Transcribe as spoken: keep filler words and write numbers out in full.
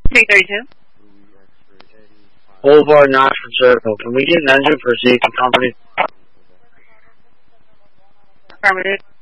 three thirty-two. Boulevard, Knoxford Circle. Can we get an engine for safety company? Affirmative.